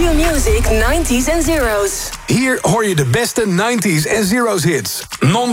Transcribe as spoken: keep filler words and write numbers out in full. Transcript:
Q-Music nineties en zeros. Hier hoor je de beste nineties en zeros hits. Non